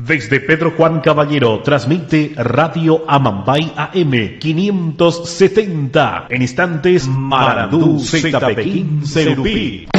Desde Pedro Juan Caballero transmite Radio Amambay AM 570. En instantes, Marandú ZP15 Urupí.